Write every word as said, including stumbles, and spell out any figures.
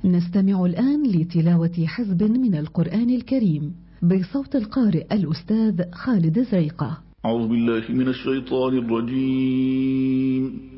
نستمع الآن لتلاوة حزب من القرآن الكريم بصوت القارئ الأستاذ خالد زريقة. أعوذ بالله من الشيطان الرجيم.